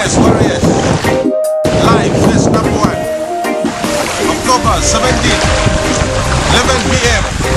Warriors, Warriors. Live, Fest #1. October 17th, 11 p.m.